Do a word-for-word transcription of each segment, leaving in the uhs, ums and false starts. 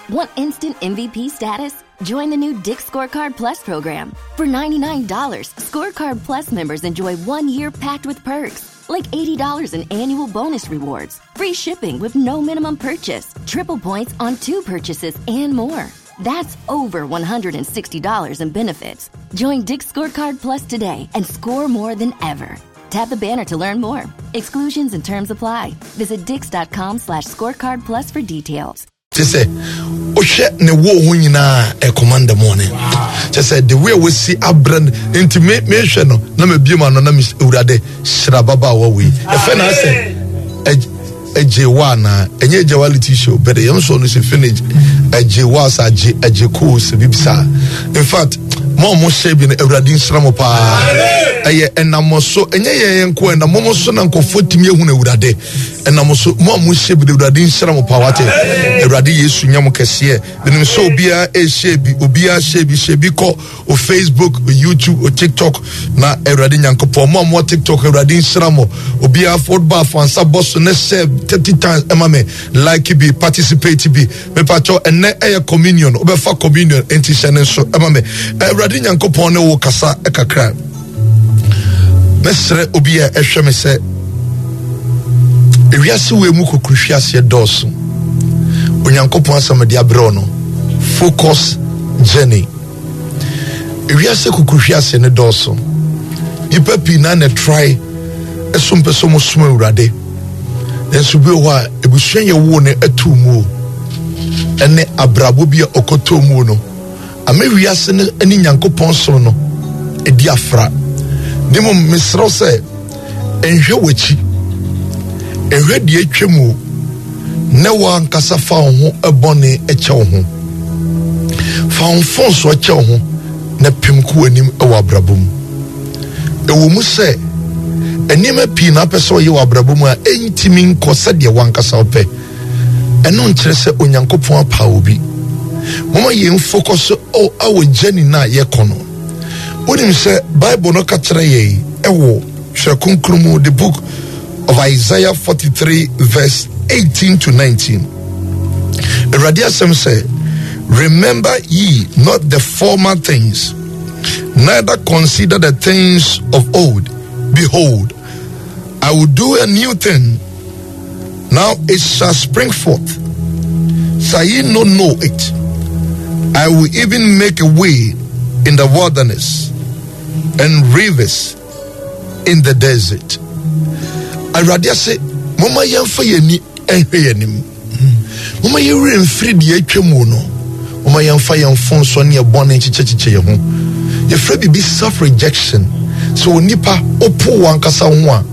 Want instant M V P status? Join the new Dick's Scorecard Plus program. For ninety-nine dollars, Scorecard Plus members enjoy one year packed with perks, like eighty dollars in annual bonus rewards, free shipping with no minimum purchase, triple points on two purchases, and more. That's over one hundred sixty dollars in benefits. Join Dick's Scorecard Plus today and score more than ever. Tap the banner to learn more. Exclusions and terms apply. Visit dix.com slash scorecard plus for details. She said, Oshe ne wo hunyina e command the morning. She said, the way we see Abran intimate me no, na me biema no na me urade shrababa wa we. E fe na say ejewa na enye jewality show, but yam so no se finish ejewa sa je ejeko se bibisa. In fact, mo mo shebi ne urade nsramo pa. Eye enamoso enye ye enko enamoso na nkofo timi ehu na urade. Enamoso mo mo shebi de urade nsramo pa wate. Urade Yesu nyam kese. Benim so obia e shebi, obia shebi shebi ko o Facebook, o YouTube, o TikTok na urade nyankopon mo mo TikTok urade nsramo. Obia football fansa boss ne se thirty times emame like be participate be. Me pacho ene eye communion, obefa communion enti shene so emame. Urade nyankopon ne wo kasa ekakra. Mesre obia ehwe me se ewiase we mu kokrahwiase doso onyankopon asam de abrɛ no focus journey ewiase kokrahwiase ne doso nipa pi na na try esum peso mo suma urade enso bi ho a ebusua ye wo ne atumu ene abrabo bia okotomu no amewiase ne ani nyankopon so no edi afra Nemo misro se enhwe wachi enhwe die atwemu ne wa nkasa fa ho ebone eche ho fa onfonso eche ho na pemku anim ewa brabom ewo mu se enima pi na peso ye wa brabom a entimi nkose de wa nkasa ope eno nkire se onyankopon apa obi mama ye focus o awo journey na ye kono. When you say Bible no katreye ewo shekunkrumu the book of Isaiah forty-three verse eighteen to nineteen. The Radiasem say, remember ye not the former things, neither consider the things of old. Behold, I will do a new thing. Now it shall spring forth. Shall ye not know it? I will even make a way in the wilderness and rivers in the desert. I rather say, Mama yamfa yeni enhwe yenim. Mama yewre mfiri de atwemu no. Mama yamfa yamfon so ne ebone chichechiche ye ho. Ye fra bibi self rejection. So nipa opo wankasa ho a.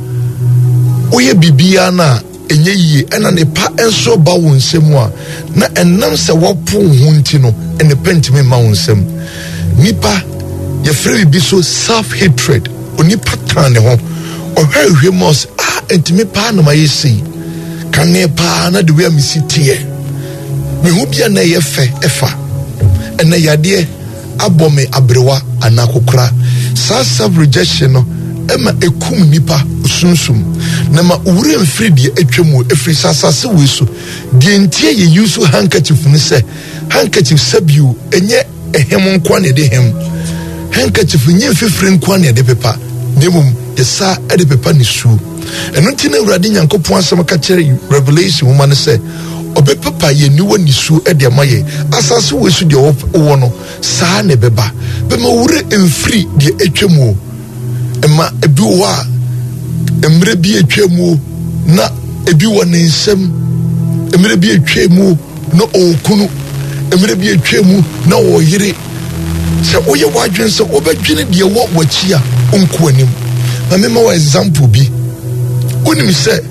Oye bibia na enye yie ena ne pa enso ba wo nsem a na enam se wopo ho nti no ene pentime ma wo nsem. Nipa ye free be so self hatred oni pattern ho o hwe mos ah entimi pa na ma yesi kan ne pa na de we am sitie me hu bia na ye fe efa ena yade abome abrewa anakokra sa self rejection no ema ekum nipa usunsum na ma ure mfiri de atwemu efiri sasase wesu de ntie ye use handkerchief ni se handkerchief sabiu enye ehem nkwa ne de hem handkerchief nyi fifiri nkwa ne de pepa demum yesa e de pepa ni su eno nti na urade nyankopon asem ka kire Revelation woman ne se obe pepa ye niwo ni su e de maye asase wesu de wo no saa ne beba be ma wure emfiri de atwemu ema ebi wo a emre bi atwemu na ebi wo ne nsem emre bi atwemu na okunu emre bi atwemu na wo yire se oye wadwen se obedwene de wo wachi a onko anim na me ma wa example bi onim se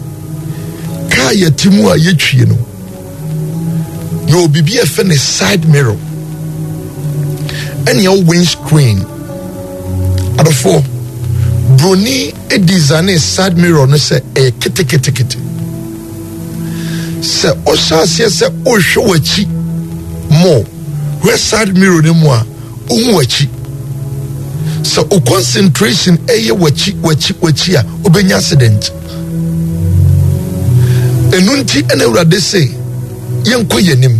ka yatimu a yetwie no yo bibi e fe ne side mirror and your windscreen adofo broni e design side mirror no se e kete kete kete se o sha se se o hwe wachi mo we side mirror ne mo a o wachi so o concentration e ye wachi wachi wachi a obenya accident enunti ene urade se yenko yenim